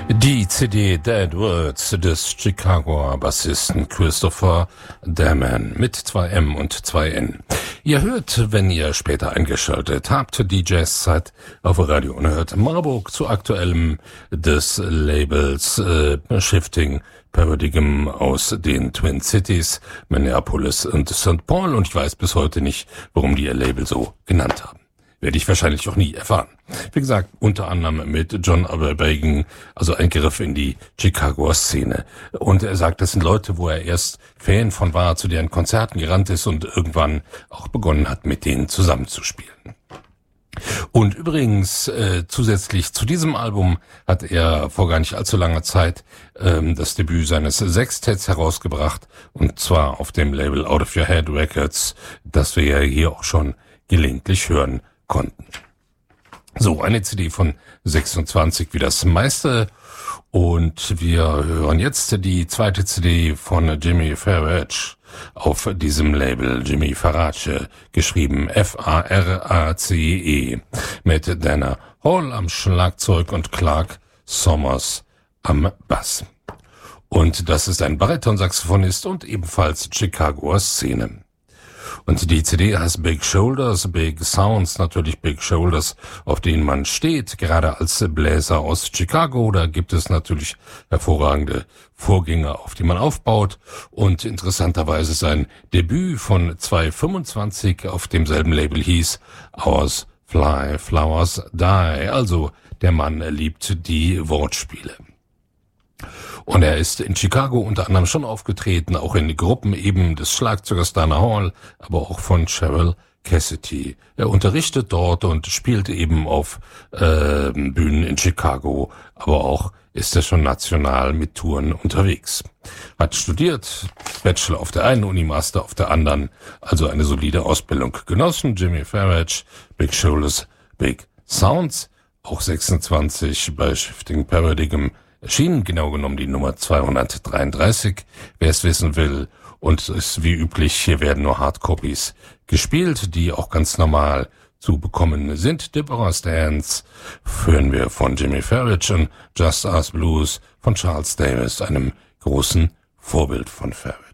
Die CD Dead Words des Chicagoer Bassisten Christopher Damon mit 2 M und 2 N. Ihr hört, wenn ihr später eingeschaltet habt, die Jazzzeit auf Radio Unerhört Marburg zu aktuellem des Labels Shifting Paradigm aus den Twin Cities, Minneapolis und St. Paul, und ich weiß bis heute nicht, warum die ihr Label so genannt haben. Werde ich wahrscheinlich auch nie erfahren. Wie gesagt, unter anderem mit John Aberbagan, also ein Griff in die Chicagoer Szene. Und er sagt, das sind Leute, wo er erst Fan von war, zu deren Konzerten gerannt ist und irgendwann auch begonnen hat, mit denen zusammenzuspielen. Und übrigens, zusätzlich zu diesem Album hat er vor gar nicht allzu langer Zeit das Debüt seines Sextetts herausgebracht, und zwar auf dem Label Out of Your Head Records, das wir ja hier auch schon gelegentlich hören konnten. So, eine CD von 26 wie das meiste, und wir hören jetzt die zweite CD von Jimmy Farage auf diesem Label, Jimmy Farace, geschrieben F-A-R-A-C-E, mit Dana Hall am Schlagzeug und Clark Sommers am Bass. Und das ist ein Bariton-Saxophonist und ebenfalls Chicagoer Szene. Und die CD heißt Big Shoulders, Big Sounds, natürlich Big Shoulders, auf denen man steht, gerade als Bläser aus Chicago. Da gibt es natürlich hervorragende Vorgänger, auf die man aufbaut. Und interessanterweise sein Debüt von 2025 auf demselben Label hieß Ours Fly, Flowers Die. Also der Mann liebt die Wortspiele. Und er ist in Chicago unter anderem schon aufgetreten, auch in Gruppen eben des Schlagzeugers Dana Hall, aber auch von Cheryl Cassidy. Er unterrichtet dort und spielt eben auf Bühnen in Chicago, aber auch ist er schon national mit Touren unterwegs. Hat studiert, Bachelor auf der einen Uni, Master auf der anderen, also eine solide Ausbildung genossen. Jimmy Farage, Big Shoulders, Big Sounds, auch 26 bei Shifting Paradigm erschienen, genau genommen die Nummer 233, wer es wissen will. Und es ist wie üblich, hier werden nur Hardcopies gespielt, die auch ganz normal zu bekommen sind. Deborah's Dance hören wir von Jimmy Farage und Just Us Blues von Charles Davis, einem großen Vorbild von Farage.